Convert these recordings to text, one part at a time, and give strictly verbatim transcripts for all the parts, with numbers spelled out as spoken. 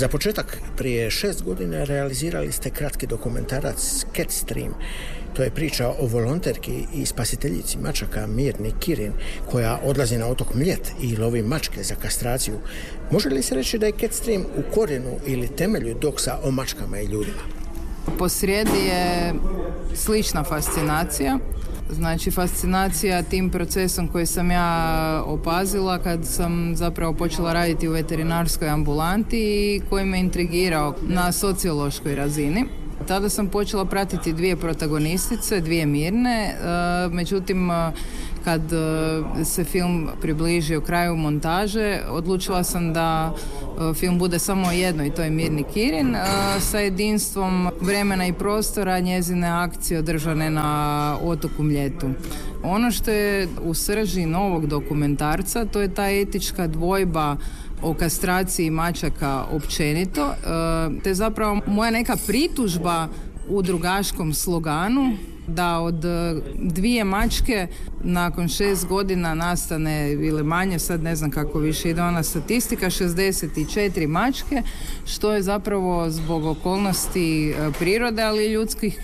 Za početak, prije šest godina realizirali ste kratki dokumentarac Catstream. To je priča o volonterki i spasiteljici mačaka Mirni Kirin, koja odlazi na otok Mljet i lovi mačke za kastraciju. Može li se reći da je Catstream u korijenu ili temelju doksa o mačkama i ljudima? Posrijedi je slična fascinacija. Znači, fascinacija tim procesom koji sam ja opazila kad sam zapravo počela raditi u veterinarskoj ambulanti i koji me intrigirao na sociološkoj razini. Tada sam počela pratiti dvije protagonistice, dvije Mirne, međutim kad se film približio kraju montaže, odlučila sam da film bude samo jedno i to je Mirni Kirin sa jedinstvom vremena i prostora njezine akcije održane na otoku Mljetu. Ono što je u srži novog dokumentarca, to je ta etička dvojba o kastraciji mačaka općenito, te zapravo moja neka pritužba u drugaškom sloganu da od dvije mačke nakon šest godina nastane ili manje, sad ne znam kako više ide ona statistika, šezdeset četiri mačke, što je zapravo zbog okolnosti prirode, ali i ljudskih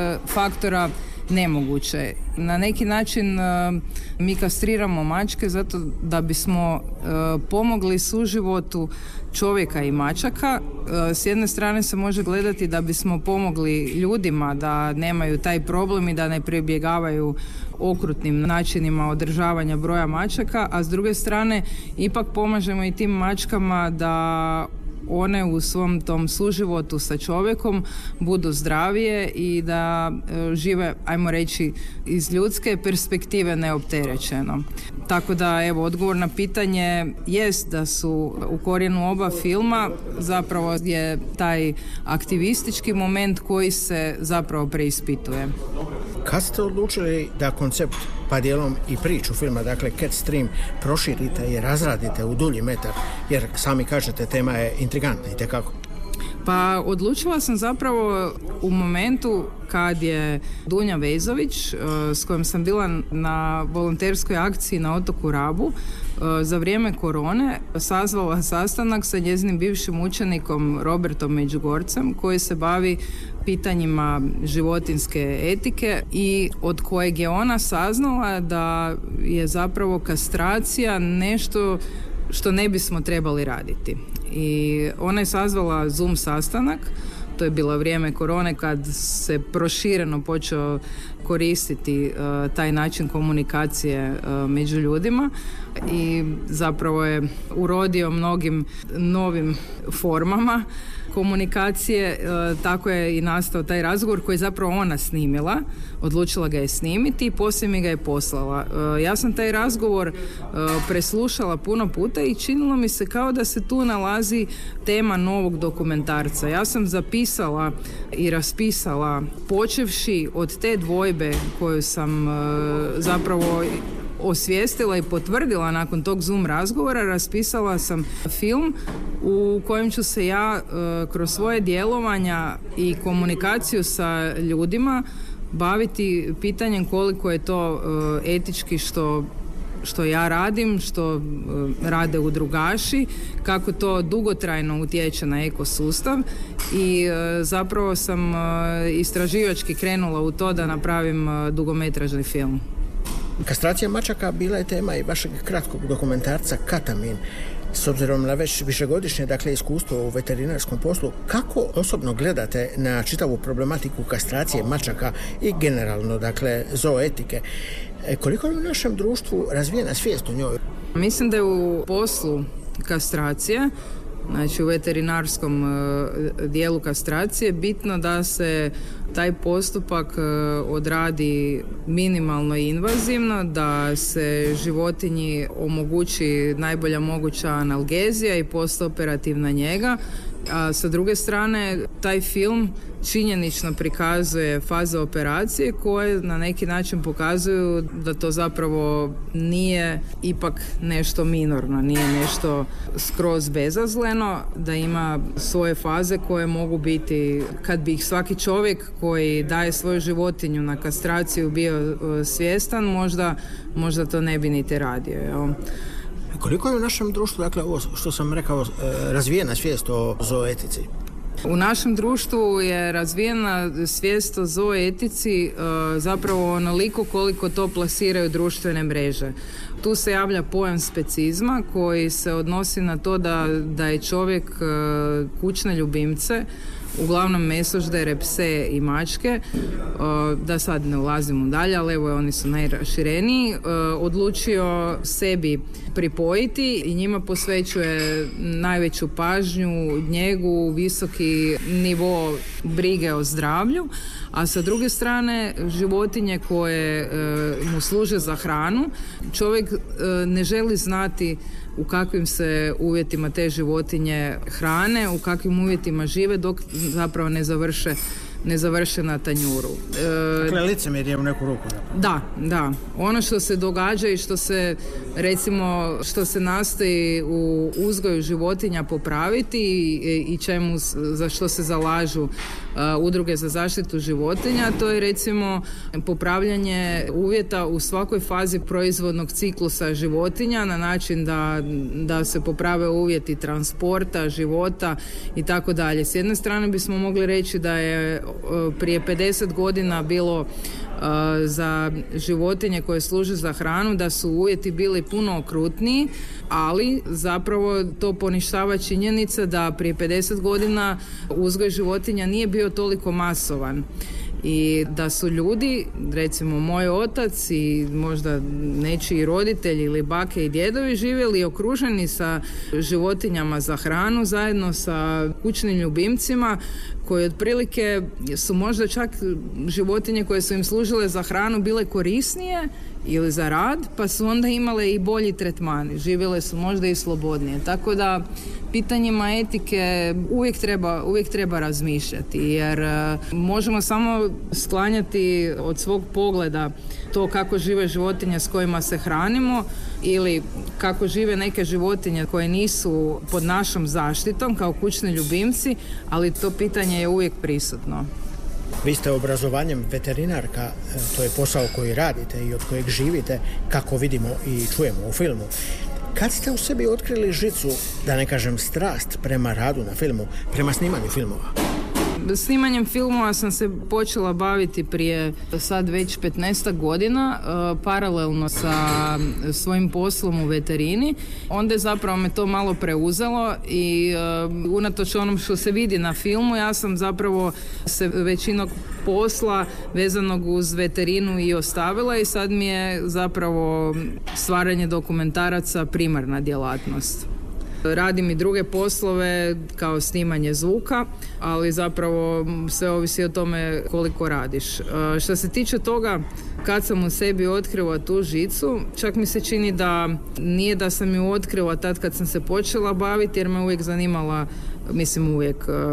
faktora nemoguće. Na neki način mi kastriramo mačke zato da bismo pomogli suživotu čovjeka i mačaka. S jedne strane se može gledati da bismo pomogli ljudima da nemaju taj problem i da ne pribjegavaju okrutnim načinima održavanja broja mačaka, a s druge strane ipak pomažemo i tim mačkama da one u svom tom suživotu sa čovjekom budu zdravije i da e, žive, ajmo reći, iz ljudske perspektive neopterećeno. Tako da, evo, odgovor na pitanje jest da su u korijenu oba filma zapravo je taj aktivistički moment koji se zapravo preispituje. Kad ste odlučili da koncept, pa dijelom i priču filma, dakle Catstream, proširite i razradite u dulji metar, jer sami kažete tema je intrigantna i tekako? Pa odlučila sam zapravo u momentu kad je Dunja Vezović, s kojom sam bila na volonterskoj akciji na otoku Rabu, za vrijeme korone sazvala sastanak sa njezinim bivšim učenikom Robertom Međugorcem, koji se bavi pitanjima životinjske etike i od kojeg je ona saznala da je zapravo kastracija nešto što ne bismo trebali raditi. I ona je sazvala Zoom sastanak, to je bilo vrijeme korone kad se prošireno počeo koristiti uh, taj način komunikacije uh, među ljudima i zapravo je urodio mnogim novim formama komunikacije, e, tako je i nastao taj razgovor koji je zapravo ona snimila, odlučila ga je snimiti i poslije mi ga je poslala. E, ja sam taj razgovor e, preslušala puno puta i činilo mi se kao da se tu nalazi tema novog dokumentarca. Ja sam zapisala i raspisala, počevši od te dvojbe koju sam e, zapravo osvijestila i potvrdila nakon tog Zoom razgovora, raspisala sam film u kojem ću se ja e, kroz svoje djelovanja i komunikaciju sa ljudima baviti pitanjem koliko je to e, etički što što ja radim, što e, rade udrugaši, kako to dugotrajno utječe na ekosustav i e, zapravo sam e, istraživački krenula u to da napravim e, dugometražni film. Kastracija mačaka bila je tema i vašeg kratkog dokumentarca Katamin. S obzirom na već višegodišnje, dakle, iskustvo u veterinarskom poslu, kako osobno gledate na čitavu problematiku kastracije mačaka i generalno, dakle, zooetike? Koliko je u našem društvu razvijena svijest o njoj? Mislim da je u poslu kastracije, znači u veterinarskom uh, dijelu kastracije, bitno da se taj postupak uh, odradi minimalno i invazivno, da se životinji omogući najbolja moguća analgezija i postoperativna njega. A sa druge strane, taj film činjenično prikazuje faze operacije koje na neki način pokazuju da to zapravo nije ipak nešto minorno, nije nešto skroz bezazleno, da ima svoje faze koje mogu biti, kad bi ih svaki čovjek koji daje svoju životinju na kastraciju bio svjestan, možda, možda to ne bi niti radio, jel? Koliko je u našem društvu, dakle, ovo što sam rekao, razvijena svijest o zooetici? U našem društvu je razvijena svijest o zooetici zapravo onoliko koliko to plasiraju društvene mreže. Tu se javlja pojam specizma koji se odnosi na to da, da je čovjek kućne ljubimce, uglavnom mesoždere, pse i mačke, da sad ne ulazimo dalje, ali evo oni su najrašireniji, odlučio sebi pripojiti i njima posvećuje najveću pažnju, njegu, visoki nivo brige o zdravlju, a sa druge strane životinje koje mu služe za hranu, čovjek ne želi znati u kakvim se uvjetima te životinje hrane, u kakvim uvjetima žive dok zapravo ne završe ne završe na tanjuru. E, dakle, licemjerje u neku ruku. Da, da. Ono što se događa i što se, recimo, što se nastoji u uzgoju životinja popraviti i, i čemu, za što se zalažu uh, udruge za zaštitu životinja, to je, recimo, popravljanje uvjeta u svakoj fazi proizvodnog ciklusa životinja na način da, da se poprave uvjeti transporta, života i tako dalje. S jedne strane bismo mogli reći da je prije pedeset godina bilo uh, za životinje koje služe za hranu da su uvjeti bili puno okrutniji, ali zapravo to poništava činjenica da prije pedeset godina uzgoj životinja nije bio toliko masovan. I da su ljudi, recimo moj otac i možda nečiji roditelji ili bake i djedovi živjeli okruženi sa životinjama za hranu zajedno sa kućnim ljubimcima koji otprilike su možda čak životinje koje su im služile za hranu bile korisnije ili za rad, pa su onda imale i bolji tretman, živjele su možda i slobodnije. Tako da pitanjima etike uvijek treba, uvijek treba razmišljati, jer uh, možemo samo sklanjati od svog pogleda to kako žive životinje s kojima se hranimo ili kako žive neke životinje koje nisu pod našom zaštitom kao kućni ljubimci, ali to pitanje je uvijek prisutno. Vi ste obrazovanjem veterinarka, to je posao koji radite i od kojeg živite, kako vidimo i čujemo u filmu. Kad ste u sebi otkrili žicu, da ne kažem strast, prema radu na filmu, prema snimanju filmova? Snimanjem filmova sam se počela baviti prije sad već petnaest godina, uh, paralelno sa svojim poslom u veterini. Onda je zapravo me to malo preuzelo i uh, unatoč onom što se vidi na filmu, ja sam zapravo se većinog posla vezanog uz veterinu i ostavila i sad mi je zapravo stvaranje dokumentaraca primarna djelatnost. Radim i druge poslove kao snimanje zvuka, ali zapravo sve ovisi o tome koliko radiš. Što se tiče toga kad sam u sebi otkrila tu žicu, čak mi se čini da nije da sam ju otkrila tad kad sam se počela baviti, jer me uvijek zanimala, mislim uvijek,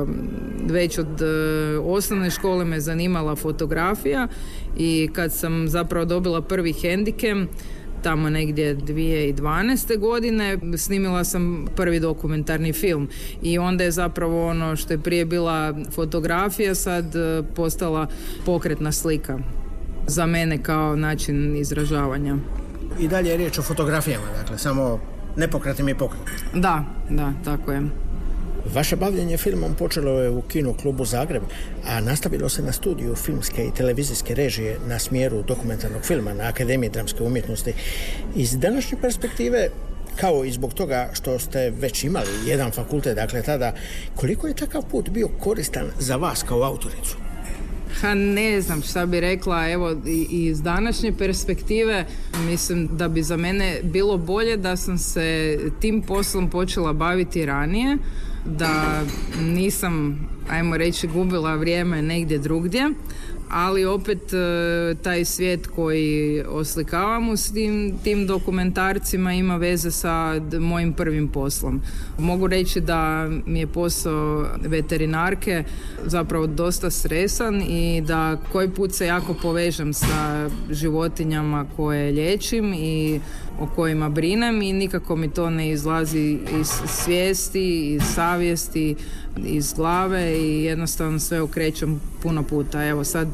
već od osnovne škole me zanimala fotografija i kad sam zapravo dobila prvi hendicam, tamo negdje dvije tisuće dvanaeste. godine snimila sam prvi dokumentarni film i onda je zapravo ono što je prije bila fotografija sad postala pokretna slika za mene kao način izražavanja. I dalje je riječ o fotografijama, dakle, samo nepokretnim i pokretnim. Da, da, tako je. Vaše bavljenje filmom počelo je u Kino klubu Zagreb, a nastavilo se na studiju filmske i televizijske režije na smjeru dokumentarnog filma na Akademiji dramske umjetnosti. Iz današnje perspektive, kao i zbog toga što ste već imali jedan fakultet, dakle tada, koliko je takav put bio koristan za vas kao autoricu? Ha, ne znam šta bi rekla, evo, iz današnje perspektive mislim da bi za mene bilo bolje da sam se tim poslom počela baviti ranije, da nisam, ajmo reći, gubila vrijeme negdje drugdje, ali opet taj svijet koji oslikavamo s tim, tim dokumentarcima ima veze sa mojim prvim poslom. Mogu reći da mi je posao veterinarke zapravo dosta stresan i da koji put se jako povežem sa životinjama koje liječim i o kojima brinem i nikako mi to ne izlazi iz svijesti, iz savjesti, iz glave i jednostavno sve okrećem puno puta. Evo sad,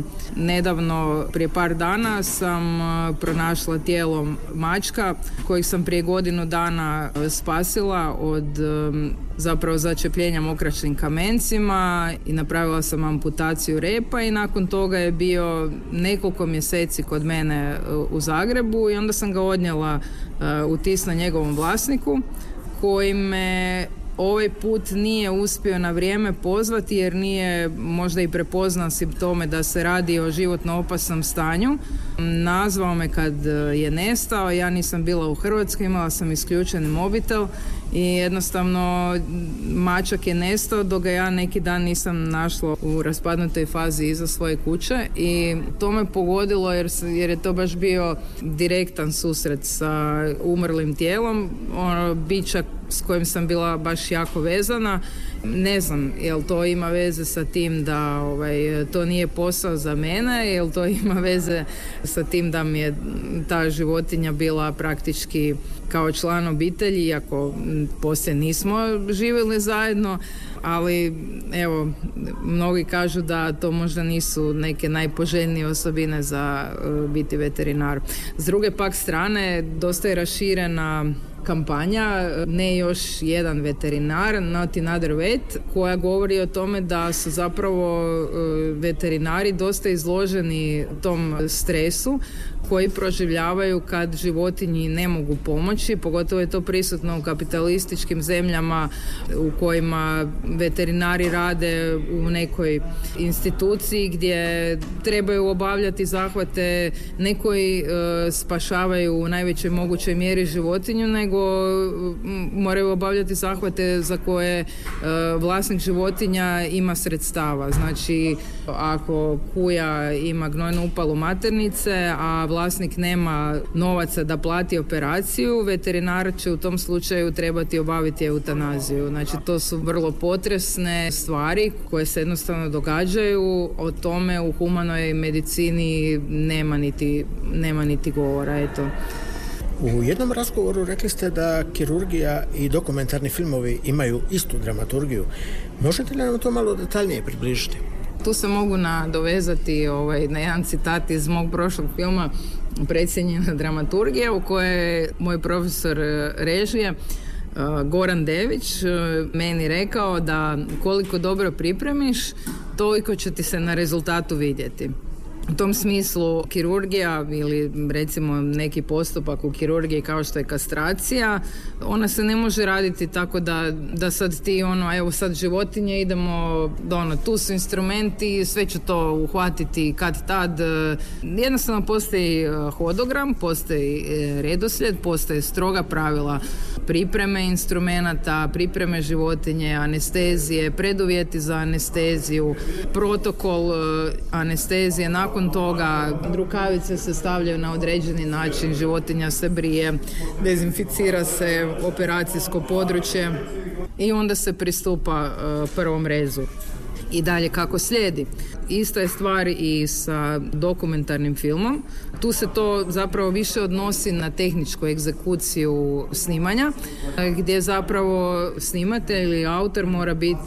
nedavno, prije par dana sam pronašla tijelo mačka kojeg sam prije godinu dana spasila od zapravo začepljenja mokraćnim kamencima i napravila sam amputaciju repa i nakon toga je bio nekoliko mjeseci kod mene u Zagrebu i onda sam ga odnijela u Tisno njegovom vlasniku koji me ovaj put nije uspio na vrijeme pozvati jer nije možda i prepoznao simptome da se radi o životno opasnom stanju. Nazvao me kad je nestao, ja nisam bila u Hrvatskoj, imala sam isključeni mobitel i jednostavno mačak je nestao dok ga ja neki dan nisam našla u raspadnutoj fazi iza svoje kuće i to me pogodilo jer, jer je to baš bio direktan susret sa umrlim tijelom, ono bića s kojim sam bila baš jako vezana. Ne znam, jel to ima veze sa tim da ovaj, to nije posao za mene, jel to ima veze sa tim da mi je ta životinja bila praktički kao član obitelji, iako poslije nismo živjeli zajedno, ali evo, mnogi kažu da to možda nisu neke najpoželjnije osobine za uh, biti veterinar. S druge pak strane, dosta je raširena kampanja Ne još jedan veterinar, Not Another Vet, koja govori o tome da su zapravo veterinari dosta izloženi tom stresu koji proživljavaju kad životinji ne mogu pomoći, pogotovo je to prisutno u kapitalističkim zemljama u kojima veterinari rade u nekoj instituciji gdje trebaju obavljati zahvate, ne koji e, spašavaju u najvećoj mogućoj mjeri životinju, nego moraju obavljati zahvate za koje e, vlasnik životinja ima sredstava. Znači, ako kuja ima gnojnu upalu maternice, a vlasnik nema novaca da plati operaciju, veterinar će u tom slučaju trebati obaviti eutanaziju. Znači, to su vrlo potresne stvari koje se jednostavno događaju. O tome u humanoj medicini nema niti, nema niti govora. Eto. U jednom razgovoru rekli ste da kirurgija i dokumentarni filmovi imaju istu dramaturgiju. Možete li nam to malo detaljnije približiti? Tu se mogu nadovezati ovaj, na jedan citat iz mog prošlog filma Precijenjena dramaturgija, u kojoj je moj profesor režije Goran Dević meni rekao da koliko dobro pripremiš, toliko će ti se na rezultatu vidjeti. U tom smislu kirurgija ili recimo neki postupak u kirurgiji kao što je kastracija, ona se ne može raditi tako da, da sad ti ono, evo sad životinje idemo, da ono, tu su instrumenti, sve ću to uhvatiti kad tad. Jednostavno postoji hodogram, postoji redoslijed, postoje stroga pravila pripreme instrumenata, pripreme životinje, anestezije, preduvjeti za anesteziju, protokol anestezije. Nakon toga rukavice se stavljaju na određeni način, životinja se brije, dezinficira se operacijsko područje i onda se pristupa uh, prvom rezu. I dalje kako slijedi. Ista je stvar i sa dokumentarnim filmom. Tu se to zapravo više odnosi na tehničku egzekuciju snimanja, gdje zapravo snimatelj ili autor mora biti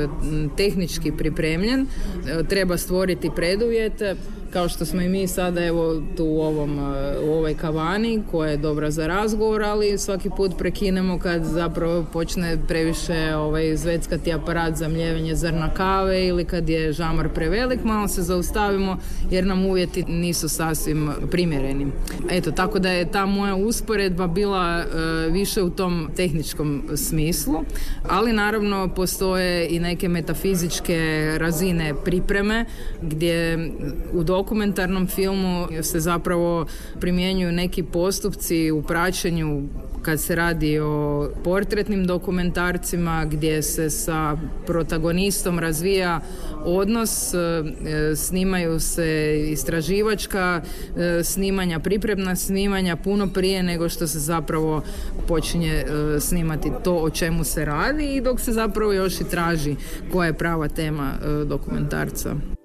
tehnički pripremljen, treba stvoriti preduvjete, kao što smo i mi sada evo tu u, ovom, u ovoj kavani koja je dobra za razgovor, ali svaki put prekinemo kad zapravo počne previše ovaj, zveckati aparat za mljevenje zrna kave ili kad je žamar prevelik, malo se zaustavimo jer nam uvjeti nisu sasvim primjereni. Eto, tako da je ta moja usporedba bila uh, više u tom tehničkom smislu, ali naravno postoje i neke metafizičke razine pripreme gdje u dokumentarnom filmu se zapravo primjenjuju neki postupci u praćenju kad se radi o portretnim dokumentarcima gdje se sa protagonistom razvija odnos, snimaju se istraživačka snimanja, pripremna snimanja puno prije nego što se zapravo počinje snimati to o čemu se radi i dok se zapravo još i traži koja je prava tema dokumentarca.